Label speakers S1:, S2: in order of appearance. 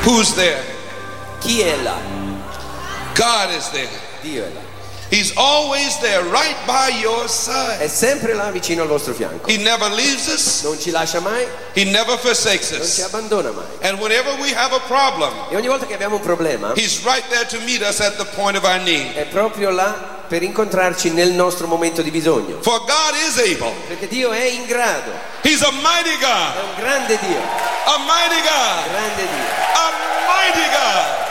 S1: Who's there?
S2: Chi è là?
S1: God is there.
S2: Dio è là.
S1: He's always there, right by your
S2: È
S1: side.
S2: sempre là vicino al vostro fianco.
S1: He never leaves us.
S2: Non ci lascia mai,
S1: He never forsakes
S2: non ci
S1: us.
S2: abbandona mai.
S1: And whenever we have a problem,
S2: E ogni volta che abbiamo un problema,
S1: He's right there to meet us at the point of our need.
S2: è proprio là per incontrarci nel nostro momento di bisogno.
S1: For God is able.
S2: Perché Dio è in grado,
S1: He's a mighty
S2: è
S1: God.
S2: un grande Dio,
S1: A mighty God.
S2: grande Dio.
S1: A mighty God.